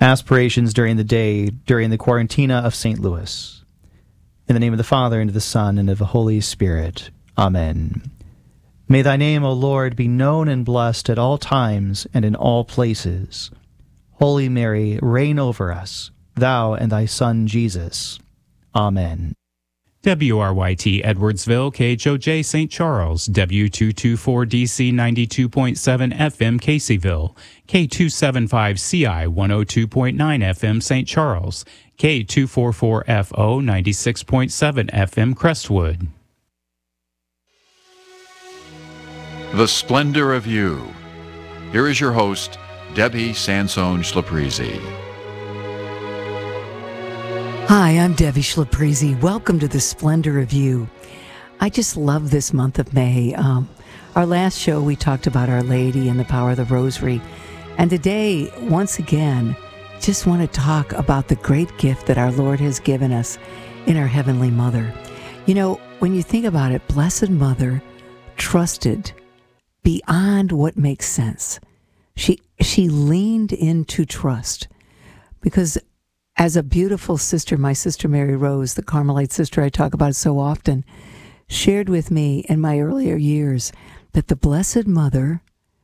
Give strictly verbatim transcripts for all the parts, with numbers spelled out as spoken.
aspirations during the day during the Quarantina of Saint Louis. In the name of the Father, and of the Son, and of the Holy Spirit. Amen. May thy name, O Lord, be known and blessed at all times and in all places. Holy Mary, reign over us, thou and thy Son Jesus. Amen. W R Y T Edwardsville, K H O J Saint Charles, W two twenty-four D C ninety-two point seven F M Caseyville, K two seventy-five C I one oh two point nine F M Saint Charles, K two forty-four F O ninety-six point seven F M Crestwood. The Splendor of You. Here is your host, Debbie Sansone Schlaprizi. Hi, I'm Debbie Schlaprizi. Welcome to The Splendor of You. I just love this month of May. Um, our last show, we talked about Our Lady and the power of the Rosary. And today, once again, just want to talk about the great gift that our Lord has given us in our Heavenly Mother. You know, when you think about it, Blessed Mother trusted beyond what makes sense. She she leaned into trust because as a beautiful sister, my sister Mary Rose, the Carmelite sister I talk about so often, shared with me in my earlier years that the Blessed Mother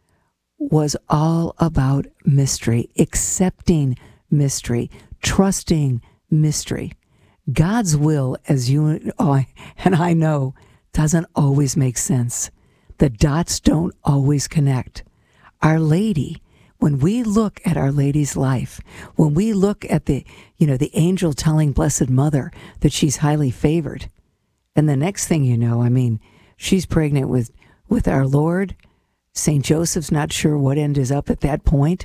was all about mystery, accepting mystery, trusting mystery. God's will, as you and I know, doesn't always make sense. The dots don't always connect. Our Lady, when we look at Our Lady's life, when we look at the, you know, the angel telling Blessed Mother that she's highly favored, and the next thing you know, I mean, she's pregnant with, with our Lord. Saint Joseph's not sure what end is up at that point.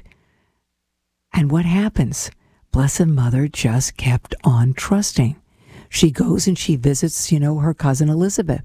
And what happens? Blessed Mother just kept on trusting. She goes and she visits, you know, her cousin Elizabeth.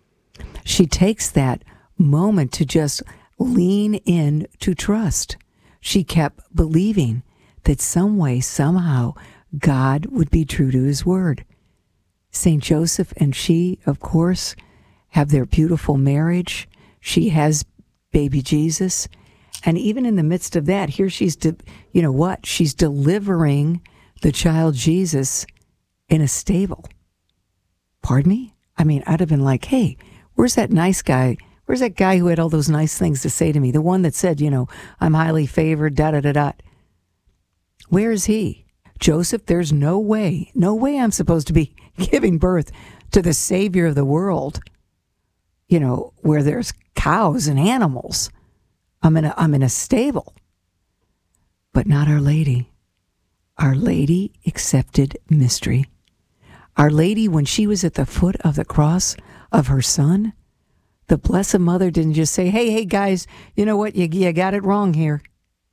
She takes that moment to just lean in to trust. She kept believing that some way, somehow, God would be true to his word. Saint Joseph and she, of course, have their beautiful marriage. She has baby Jesus. And even in the midst of that, here she's, de- you know what? She's delivering the child Jesus in a stable. Pardon me? I mean, I'd have been like, hey, where's that nice guy? Where's that guy who had all those nice things to say to me? The one that said, you know, I'm highly favored, da-da-da-da. Where is he? Joseph, there's no way, no way I'm supposed to be giving birth to the Savior of the world, you know, where there's cows and animals. I'm in a, I'm in a stable. But not Our Lady. Our Lady accepted mystery. Our Lady, when she was at the foot of the cross of her Son, the Blessed Mother didn't just say, hey, hey, guys, you know what? You, you got it wrong here.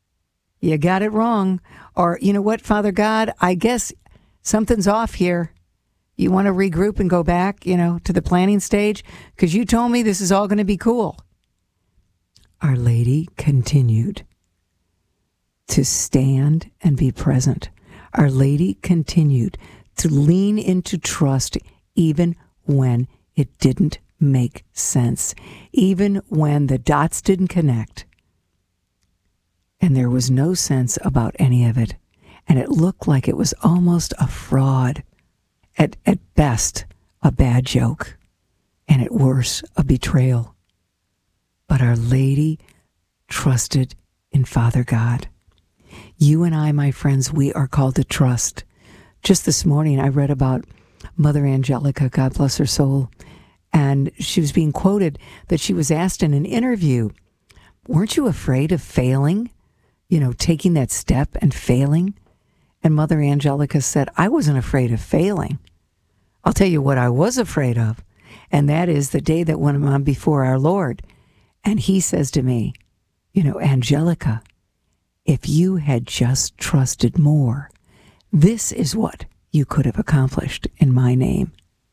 You got it wrong. Or, you know what, Father God, I guess something's off here. You want to regroup and go back, you know, to the planning stage? Because you told me this is all going to be cool. Our Lady continued to stand and be present. Our Lady continued to lean into trust even when it didn't make sense, even when the dots didn't connect. And there was no sense about any of it. And it looked like it was almost a fraud. At, at best, a bad joke. And at worst, a betrayal. But Our Lady trusted in Father God. You and I, my friends, we are called to trust. Just this morning, I read about Mother Angelica, God bless her soul, and she was being quoted that she was asked in an interview, weren't you afraid of failing? You know, taking that step and failing? And Mother Angelica said, I wasn't afraid of failing. I'll tell you what I was afraid of, and that is the day that when I'm before our Lord, and he says to me, you know, Angelica, if you had just trusted more, this is what you could have accomplished in my name.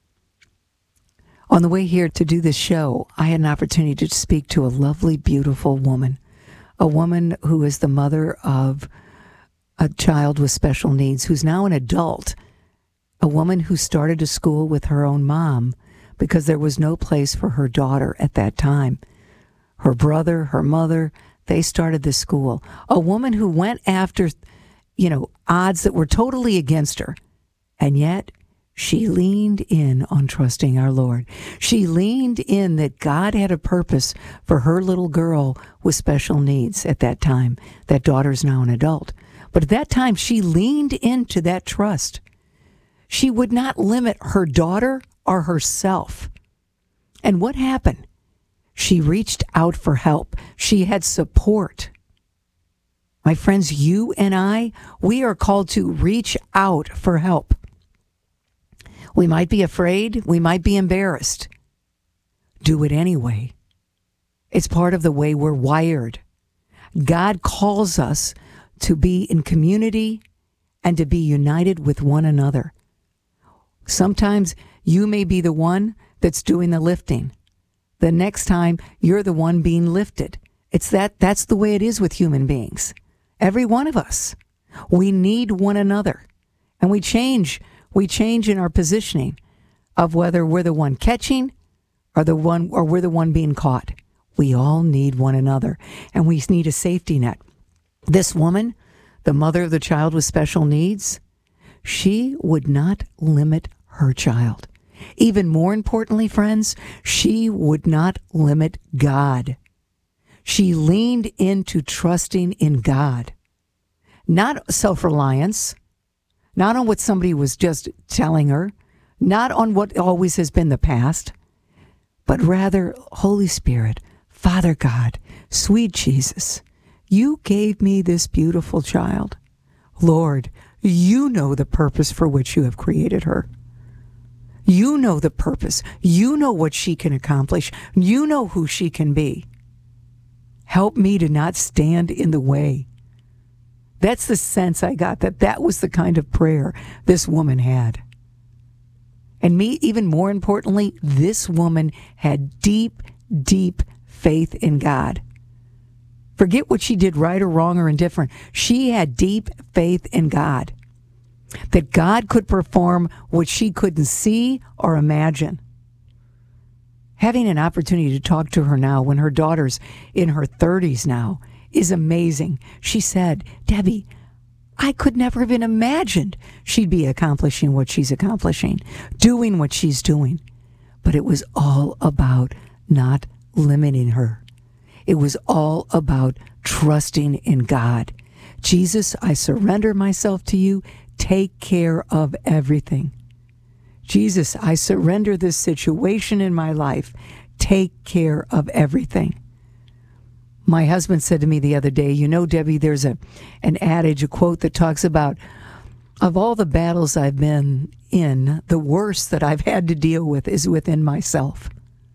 On the way here to do this show, I had an opportunity to speak to a lovely, beautiful woman, a woman who is the mother of a child with special needs, who's now an adult, a woman who started a school with her own mom because there was no place for her daughter at that time. Her brother, her mother, they started the school. A woman who went after you know, odds that were totally against her. And yet, she leaned in on trusting our Lord. She leaned in that God had a purpose for her little girl with special needs at that time. That daughter's now an adult. But at that time, she leaned into that trust. She would not limit her daughter or herself. And what happened? She reached out for help. She had support. My friends, you and I, we are called to reach out for help. We might be afraid. We might be embarrassed. Do it anyway. It's part of the way we're wired. God calls us to be in community and to be united with one another. Sometimes you may be the one that's doing the lifting. The next time you're the one being lifted. It's that that's the way it is with human beings. Every one of us. We need one another. And we change we change in our positioning of whether we're the one catching or the one or we're the one being caught. We all need one another, and we need a safety net. This woman, the mother of the child with special needs, she would not limit her child. Even more importantly, friends, she would not limit God. She leaned into trusting in God. Not self-reliance, not on what somebody was just telling her, not on what always has been the past, but rather, Holy Spirit, Father God, sweet Jesus, you gave me this beautiful child. Lord, you know the purpose for which you have created her. You know the purpose. You know what she can accomplish. You know who she can be. Help me to not stand in the way. That's the sense I got, that that was the kind of prayer this woman had. And me, even more importantly, this woman had deep, deep faith in God. Forget what she did right or wrong or indifferent. She had deep faith in God. That God could perform what she couldn't see or imagine. Having an opportunity to talk to her now when her daughter's in her thirties now is amazing. She said, Debbie, I could never have even imagined she'd be accomplishing what she's accomplishing, doing what she's doing. But it was all about not limiting her. It was all about trusting in God. Jesus, I surrender myself to you. Take care of everything. Jesus, I surrender this situation in my life. Take care of everything. My husband said to me the other day, you know, Debbie, there's a an adage, a quote that talks about, of all the battles I've been in, the worst that I've had to deal with is within myself.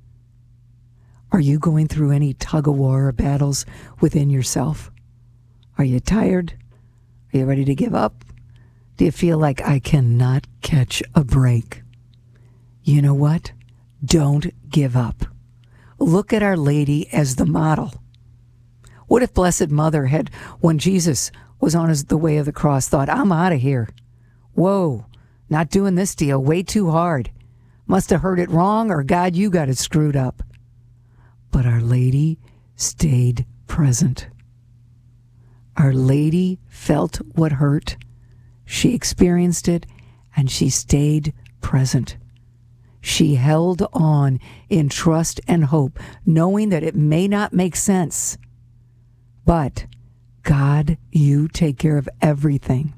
Are you going through any tug-of-war or battles within yourself? Are you tired? Are you ready to give up? Do you feel like I cannot catch a break? You know what? Don't give up. Look at Our Lady as the model. What if Blessed Mother had, when Jesus was on his, the way of the cross, thought, I'm out of here. Whoa, not doing this deal, way too hard. Must have heard it wrong, or God, you got it screwed up. But Our Lady stayed present. Our Lady felt what hurt. She experienced it, and she stayed present. She held on in trust and hope, knowing that it may not make sense. But, God, you take care of everything.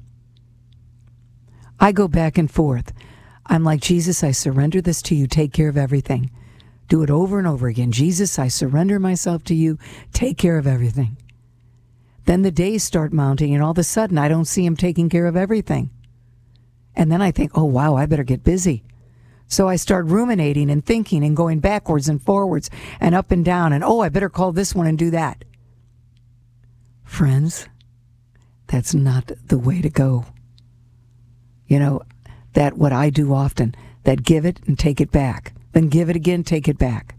I go back and forth. I'm like, Jesus, I surrender this to you. Take care of everything. Do it over and over again. Jesus, I surrender myself to you. Take care of everything. Then the days start mounting, and all of a sudden, I don't see him taking care of everything. And then I think, oh, wow, I better get busy. So I start ruminating and thinking and going backwards and forwards and up and down. And, oh, I better call this one and do that. Friends, that's not the way to go. You know, that what I do often, that give it and take it back. Then give it again, take it back.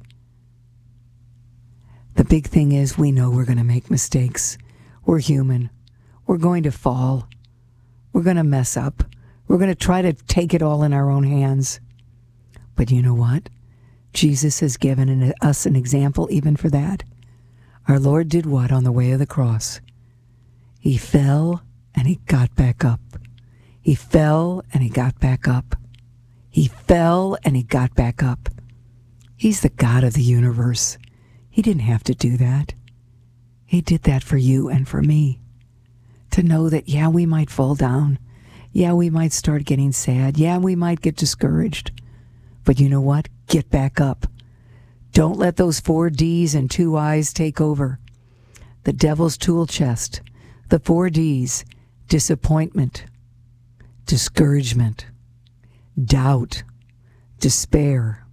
The big thing is we know we're going to make mistakes. We're human. We're going to fall. We're going to mess up. We're going to try to take it all in our own hands. But you know what? Jesus has given an, us an example even for that. Our Lord did what on the way of the cross? He fell and he got back up. He fell and he got back up. He fell and he got back up. He's the God of the universe. He didn't have to do that. He did that for you and for me. To know that, yeah, we might fall down. Yeah, we might start getting sad. Yeah, we might get discouraged. But you know what? Get back up. Don't let those four D's and two I's take over. The devil's tool chest. The four D's. Disappointment. Discouragement. Doubt. Despair.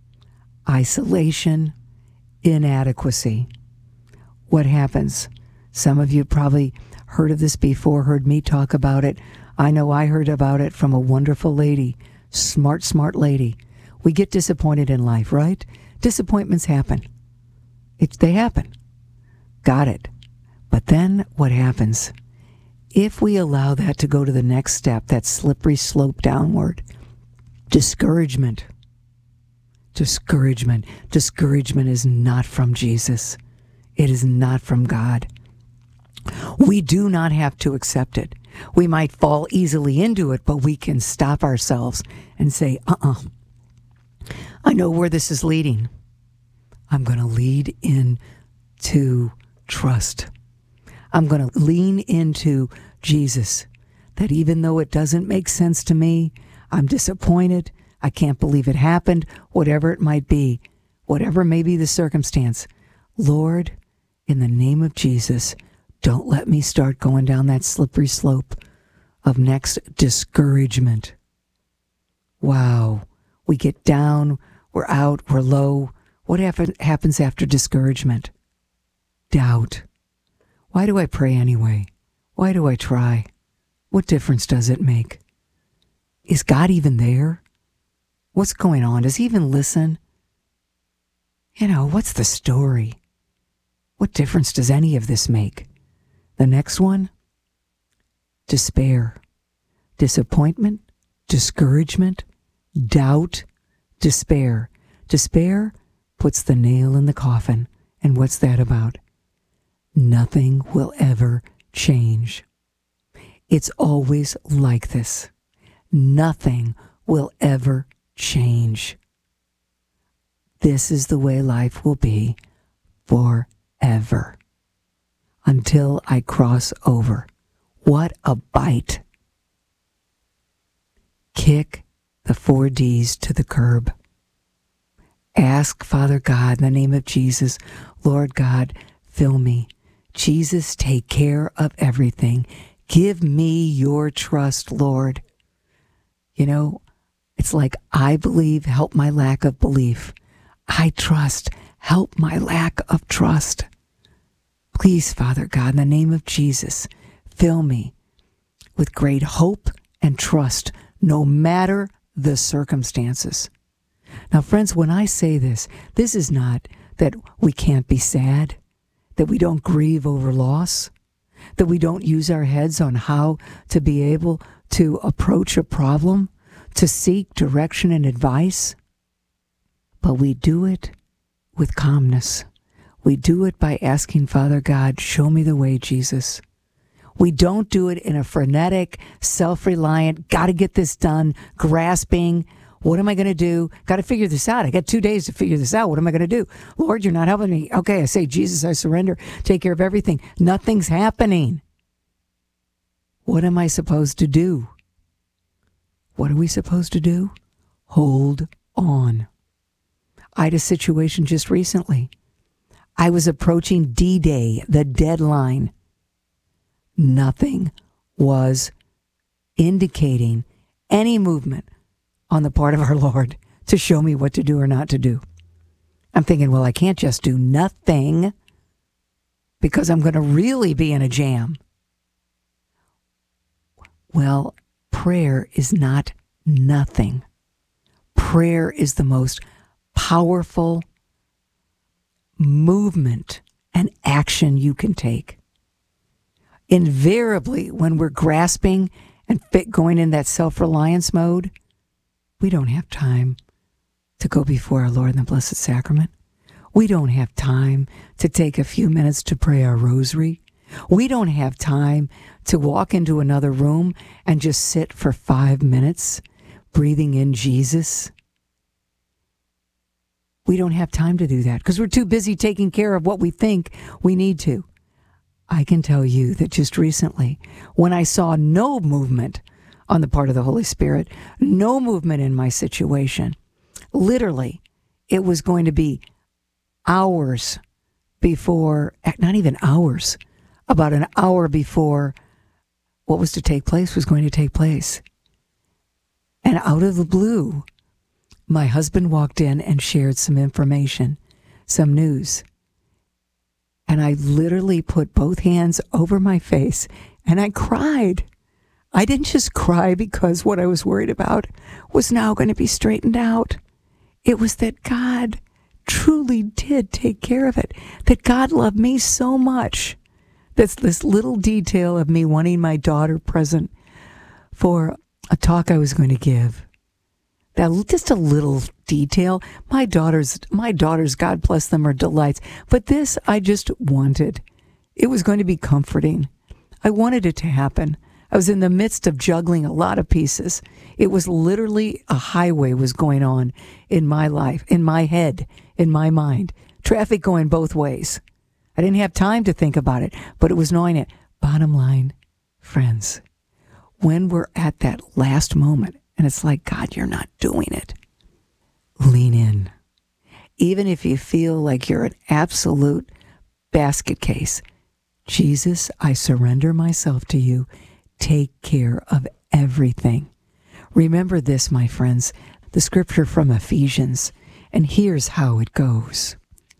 Isolation. Inadequacy. What happens? Some of you probably heard of this before, heard me talk about it. I know I heard about it from a wonderful lady, smart, smart lady. We get disappointed in life, right? Disappointments happen. It, they happen. Got it. But then what happens? If we allow that to go to the next step, that slippery slope downward, discouragement. Discouragement. Discouragement is not from Jesus. It is not from God. We do not have to accept it. We might fall easily into it, but we can stop ourselves and say, uh-uh. I know where this is leading. I'm going to lead into trust. I'm going to lean into Jesus, that even though it doesn't make sense to me, I'm disappointed, I can't believe it happened, whatever it might be, whatever may be the circumstance, Lord, in the name of Jesus, don't let me start going down that slippery slope of next discouragement. Wow. We get down, we're out, we're low. What happen, happens after discouragement? Doubt. Why do I pray anyway? Why do I try? What difference does it make? Is God even there? What's going on? Does he even listen? You know, what's the story? What difference does any of this make? The next one? Despair. Disappointment. Discouragement. Doubt. Despair. Despair puts the nail in the coffin. And what's that about? Nothing will ever change. It's always like this. Nothing will ever change. This is the way life will be forever. Until I cross over. What a bite. Kick the four D's to the curb. Ask Father God in the name of Jesus, Lord God, fill me. Jesus, take care of everything. Give me your trust, Lord. You know, it's like, I believe, help my lack of belief. I trust, help my lack of trust. Please, Father God, in the name of Jesus, fill me with great hope and trust, no matter the circumstances. Now, friends, when I say this, this is not that we can't be sad, that we don't grieve over loss, that we don't use our heads on how to be able to approach a problem, to seek direction and advice. But we do it with calmness. We do it by asking Father God, show me the way, Jesus. We don't do it in a frenetic, self-reliant, got to get this done, grasping. What am I going to do? Got to figure this out. I got two days to figure this out. What am I going to do? Lord, you're not helping me. Okay, I say, Jesus, I surrender. Take care of everything. Nothing's happening. What am I supposed to do? What are we supposed to do? Hold on. I had a situation just recently. I was approaching D-Day, the deadline. Nothing was indicating any movement on the part of our Lord to show me what to do or not to do. I'm thinking, well, I can't just do nothing because I'm going to really be in a jam. Well, prayer is not nothing. Prayer is the most powerful movement and action you can take. Invariably, when we're grasping and fit going in that self-reliance mode, we don't have time to go before our Lord in the Blessed Sacrament. We don't have time to take a few minutes to pray our rosary. We don't have time to walk into another room and just sit for five minutes breathing in Jesus. We don't have time to do that because we're too busy taking care of what we think we need to. I can tell you that just recently, when I saw no movement on the part of the Holy Spirit, no movement in my situation, literally, it was going to be hours before, not even hours, about an hour before what was to take place was going to take place. And out of the blue, my husband walked in and shared some information, some news. And I literally put both hands over my face and I cried. I didn't just cry because what I was worried about was now going to be straightened out. It was that God truly did take care of it, that God loved me so much. That's this little detail of me wanting my daughter present for a talk I was going to give. That just a little detail. My daughters, my daughters, God bless them, are delights. But this I just wanted. It was going to be comforting. I wanted it to happen. I was in the midst of juggling a lot of pieces. It was literally a highway was going on in my life, in my head, in my mind. Traffic going both ways. I didn't have time to think about it, but it was knowing it. Bottom line, friends, when we're at that last moment, and it's like, God, you're not doing it, lean in. Even if you feel like you're an absolute basket case, Jesus, I surrender myself to you. Take care of everything. Remember this, my friends, the scripture from Ephesians, and here's how it goes.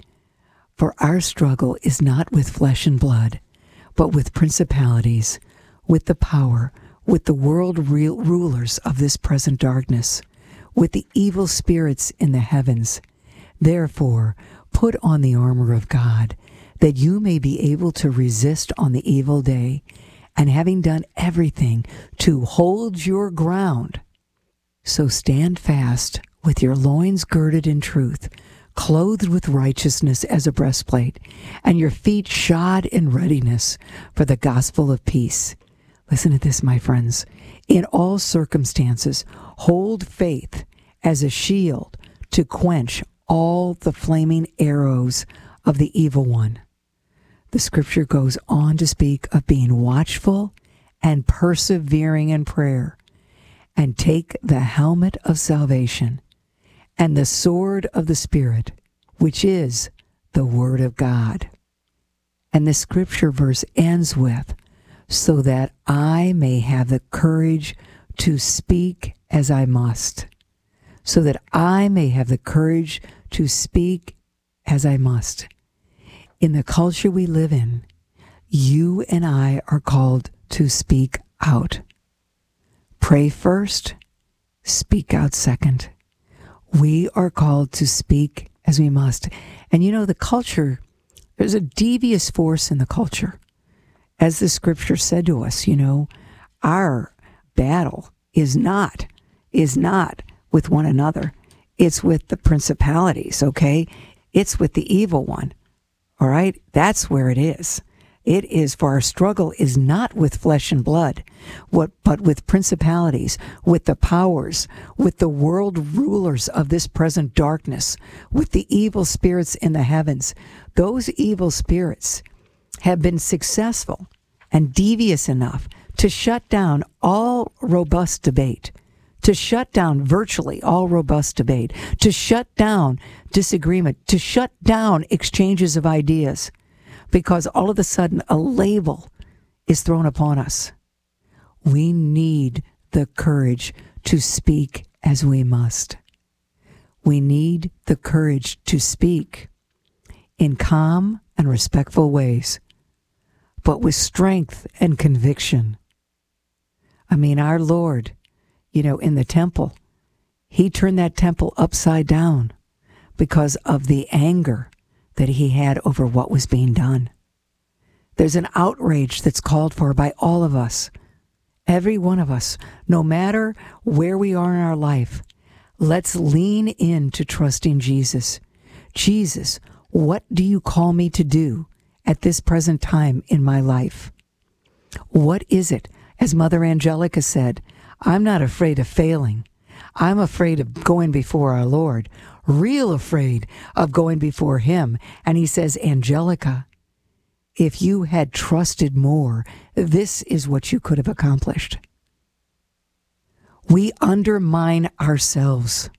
For our struggle is not with flesh and blood, but with principalities, with the power, with the world real rulers of this present darkness, with the evil spirits in the heavens. Therefore, put on the armor of God, that you may be able to resist on the evil day, and having done everything, to hold your ground. So stand fast with your loins girded in truth, clothed with righteousness as a breastplate, and your feet shod in readiness for the gospel of peace. Listen to this, my friends. In all circumstances, hold faith as a shield to quench all the flaming arrows of the evil one. The scripture goes on to speak of being watchful and persevering in prayer, and take the helmet of salvation and the sword of the Spirit, which is the Word of God. And the scripture verse ends with, so that I may have the courage to speak as I must. So that I may have the courage to speak as I must. In the culture we live in, you and I are called to speak out. Pray first, speak out second. We are called to speak as we must. And you know, the culture, there's a devious force in the culture. As the scripture said to us, you know, our battle is not, is not with one another. It's with the principalities, okay? It's with the evil one, all right? That's where it is. It is, for our struggle is not with flesh and blood, what, but with principalities, with the powers, with the world rulers of this present darkness, with the evil spirits in the heavens. Those evil spirits have been successful and devious enough to shut down all robust debate, to shut down virtually all robust debate, to shut down disagreement, to shut down exchanges of ideas, because all of a sudden a label is thrown upon us. We need the courage to speak as we must. We need the courage to speak in calm and respectful ways, but with strength and conviction. I mean, our Lord, you know, in the temple, he turned that temple upside down because of the anger that he had over what was being done. There's an outrage that's called for by all of us, every one of us, no matter where we are in our life. Let's lean in to trusting Jesus. Jesus, what do you call me to do at this present time in my life? What is it? As Mother Angelica said, I'm not afraid of failing. I'm afraid of going before our Lord, real afraid of going before him. And he says, Angelica, if you had trusted more, this is what you could have accomplished. We undermine ourselves.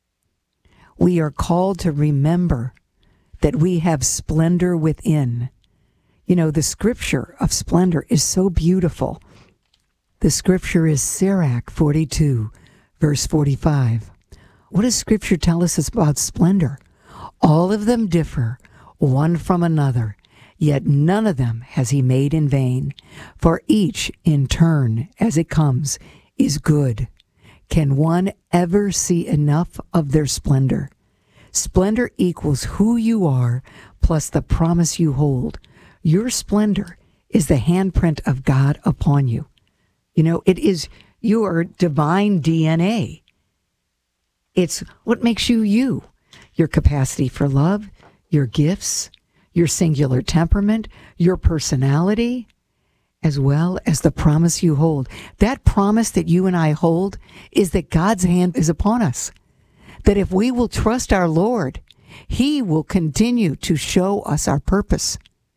We are called to remember that we have splendor within. You know, the scripture of splendor is so beautiful. The scripture is Sirach forty-two, verse forty-five. What does scripture tell us about splendor? All of them differ one from another, yet none of them has he made in vain. For each in turn, as it comes, is good. Can one ever see enough of their splendor? Splendor equals who you are plus the promise you hold. Your splendor is the handprint of God upon you. You know, it is your divine D N A. It's what makes you you. Your capacity for love, your gifts, your singular temperament, your personality, as well as the promise you hold. That promise that you and I hold is that God's hand is upon us. That if we will trust our Lord, he will continue to show us our purpose.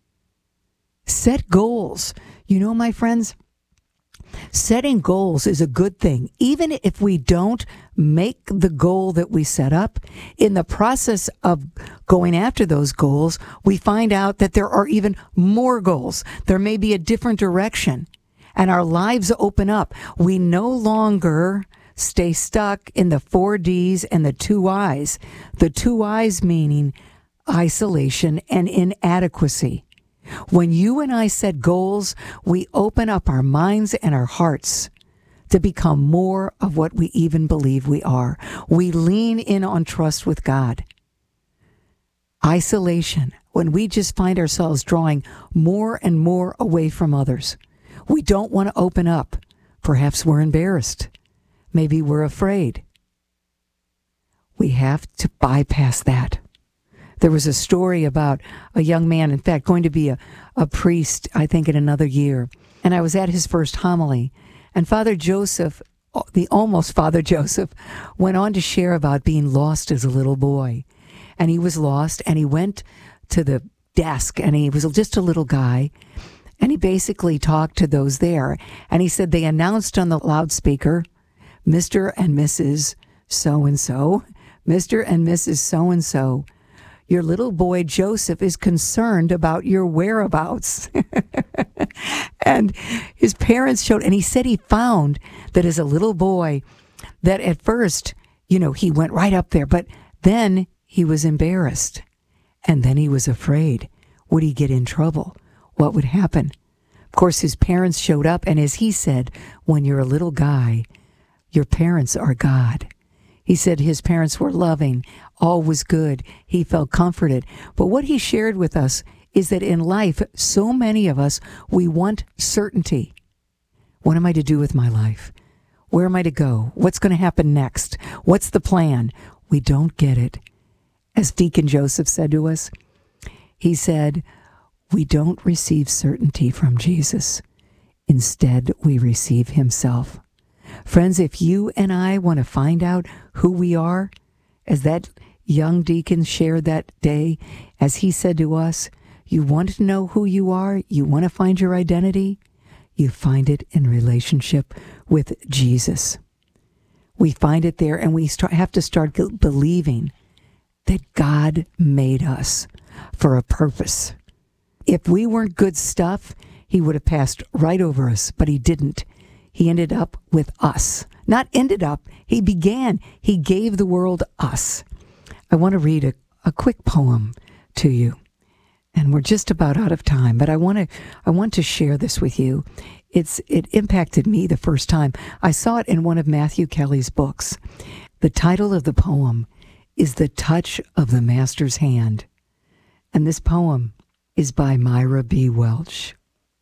Set goals. You know, my friends, setting goals is a good thing. Even if we don't make the goal that we set up, in the process of going after those goals, we find out that there are even more goals. There may be a different direction, and our lives open up. We no longer stay stuck in the four D's and the two I's. The two I's meaning isolation and inadequacy. When you and I set goals, we open up our minds and our hearts to become more of what we even believe we are. We lean in on trust with God. Isolation, when we just find ourselves drawing more and more away from others. We don't want to open up. Perhaps we're embarrassed. Maybe we're afraid. We have to bypass that. There was a story about a young man, in fact, going to be a, a priest, I think, in another year. And I was at his first homily. And Father Joseph, the almost Father Joseph, went on to share about being lost as a little boy. And he was lost, and he went to the desk, and he was just a little guy. And he basically talked to those there. And he said they announced on the loudspeaker, Mister and Missus So-and-so, Mister and Missus So-and-so, your little boy Joseph is concerned about your whereabouts. And his parents showed, and he said he found that as a little boy, that at first, you know, he went right up there, but then he was embarrassed. And then he was afraid. Would he get in trouble? What would happen? Of course, his parents showed up, and as he said, when you're a little guy, your parents are God. He said his parents were loving, all was good, he felt comforted. But what he shared with us is that in life, so many of us, we want certainty. What am I to do with my life? Where am I to go? What's going to happen next? What's the plan? We don't get it. As Deacon Joseph said to us, he said, we don't receive certainty from Jesus. Instead, we receive himself. Friends, if you and I want to find out who we are, as that young deacon shared that day, as he said to us, you want to know who you are, you want to find your identity, you find it in relationship with Jesus. We find it there, and we start, have to start believing that God made us for a purpose. If we weren't good stuff, he would have passed right over us, but he didn't. He ended up with us. Not ended up, he began. He gave the world us. I want to read a, a quick poem to you. And we're just about out of time, but I want to I want to share this with you. It's it impacted me the first time. I saw it in one of Matthew Kelly's books. The title of the poem is The Touch of the Master's Hand. And this poem is by Myra B. Welch.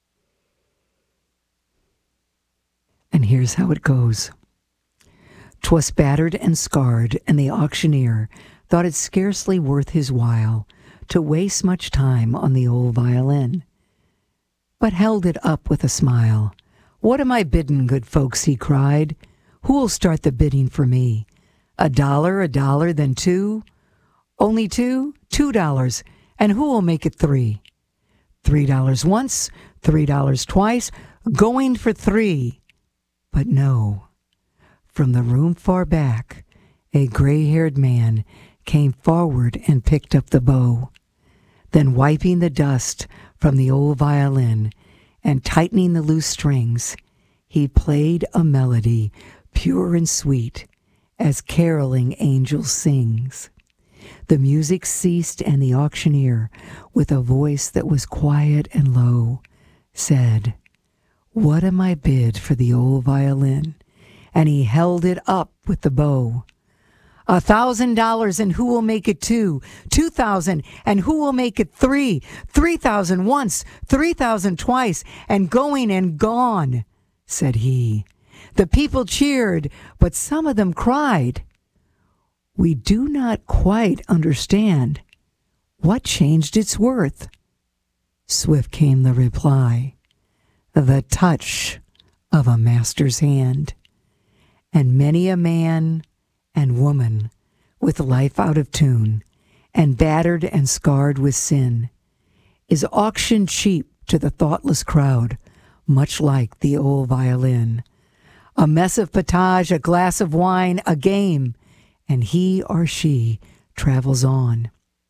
And here's how it goes. 'Twas battered and scarred, and the auctioneer thought it scarcely worth his while to waste much time on the old violin, but held it up with a smile. "What am I biddin', good folks?" he cried. "Who'll start the bidding for me? A dollar, a dollar, then two? Only two? Two dollars. And who'll make it three? Three dollars once, three dollars twice, going for three." But no. From the room far back, a gray-haired man came forward and picked up the bow. Then wiping the dust from the old violin and tightening the loose strings, he played a melody pure and sweet as caroling angel sings. The music ceased, and the auctioneer, with a voice that was quiet and low, said, "What am I bid for the old violin?" And he held it up with the bow. "A thousand dollars, and who will make it two? Two thousand, and who will make it three? Three thousand once, three thousand twice, and going and gone," said he. The people cheered, but some of them cried, "We do not quite understand. What changed its worth?" Swift came the reply, "The touch of a master's hand." And many a man and woman with life out of tune and battered and scarred with sin is auctioned cheap to the thoughtless crowd, much like the old violin. A mess of potage, a glass of wine, a game, and he or she travels on.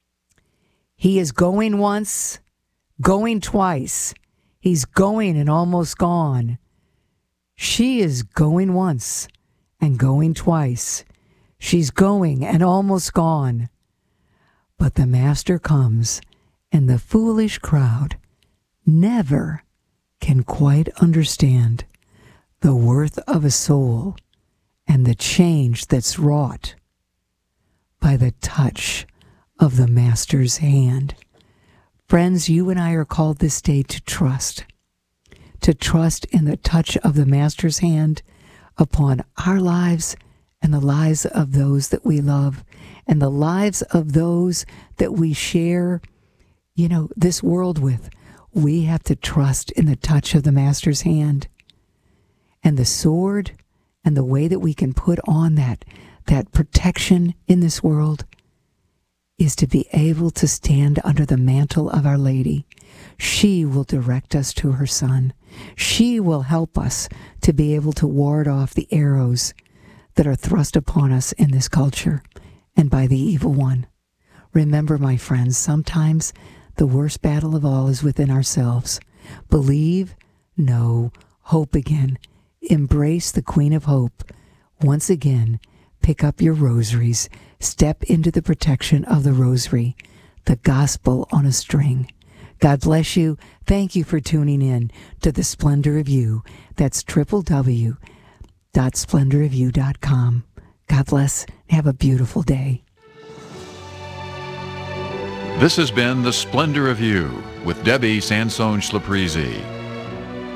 He is going once, going twice. He's going and almost gone. She is going once and going twice. She's going and almost gone. But the master comes, and the foolish crowd never can quite understand the worth of a soul and the change that's wrought by the touch of the master's hand. Friends, you and I are called this day to trust, to trust in the touch of the master's hand upon our lives and the lives of those that we love and the lives of those that we share, you know, this world with. We have to trust in the touch of the master's hand. And the sword and the way that we can put on that, that protection in this world is to be able to stand under the mantle of Our Lady. She will direct us to her Son. She will help us to be able to ward off the arrows that are thrust upon us in this culture and by the evil one. Remember, my friends, sometimes the worst battle of all is within ourselves. Believe, know, hope again. Embrace the Queen of Hope. Once again, pick up your rosaries. Step into the protection of the rosary, the gospel on a string. God bless you. Thank you for tuning in to The Splendor of You. That's w w w dot splendor of you dot com. God bless. Have a beautiful day. This has been The Splendor of You with Debbie Sansone Schlaprizi.